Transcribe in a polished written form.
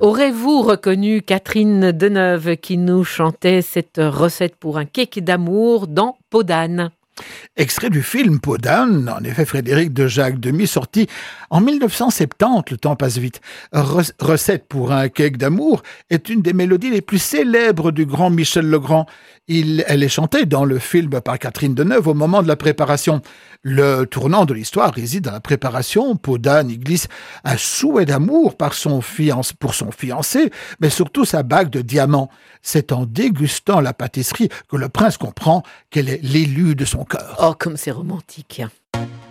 Aurez-vous reconnu Catherine Deneuve qui nous chantait cette recette pour un cake d'amour dans Peau d'âne? Extrait du film Peau d'âne, en effet Frédéric de Jacques Demy, sorti en 1970, le temps passe vite. Recette pour un cake d'amour est une des mélodies les plus célèbres du grand Michel Legrand. Elle est chantée dans le film par Catherine Deneuve au moment de la préparation. Le tournant de l'histoire réside dans la préparation. Peau d'âne y glisse un souhait d'amour pour son fiancé, mais surtout sa bague de diamants. C'est en dégustant la pâtisserie que le prince comprend qu'elle est l'élu de son cœur. Oh, comme c'est romantique.